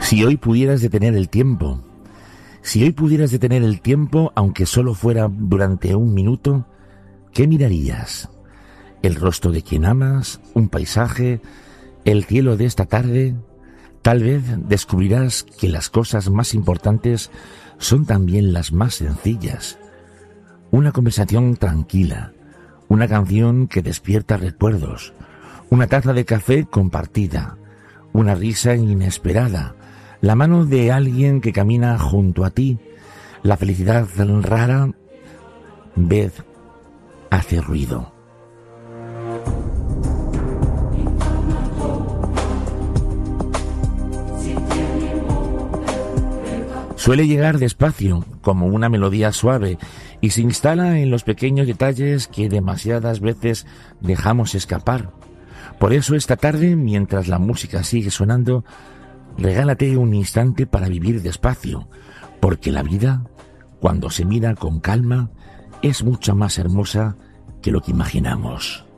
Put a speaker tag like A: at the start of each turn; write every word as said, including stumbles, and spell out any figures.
A: Si hoy pudieras detener el tiempo, si hoy pudieras detener el tiempo, aunque solo fuera durante un minuto, ¿qué mirarías? ¿El rostro de quien amas? ¿Un paisaje? ¿El cielo de esta tarde? Tal vez descubrirás que las cosas más importantes son también las más sencillas. Una conversación tranquila, una canción que despierta recuerdos, una taza de café compartida, una risa inesperada, la mano de alguien que camina junto a ti. La felicidad rara vez hace ruido. Suele llegar despacio, como una melodía suave, y se instala en los pequeños detalles que demasiadas veces dejamos escapar. Por eso esta tarde, mientras la música sigue sonando, regálate un instante para vivir despacio, porque la vida, cuando se mira con calma, es mucho más hermosa que lo que imaginamos.